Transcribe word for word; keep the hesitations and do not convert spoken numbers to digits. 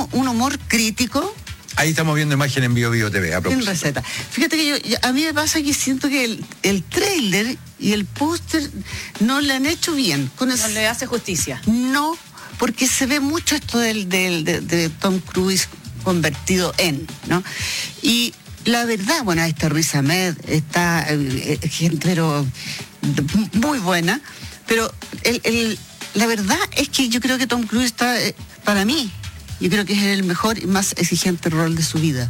un humor crítico. Ahí estamos viendo imagen en Bio Bio T V, a En propósito. receta. Fíjate que yo, yo- a mí me pasa que siento que el, el tráiler y el póster no le han hecho bien. Con No ese- le hace justicia. No, porque se ve mucho esto del, del- de, de Tom Cruise convertido en, ¿no? Y la verdad, bueno, ahí está Riz Ahmed, está eh, eh, gente pero de- muy buena, pero el, el- la verdad es que yo creo que Tom Cruise está, eh, para mí, yo creo que es el mejor y más exigente rol de su vida.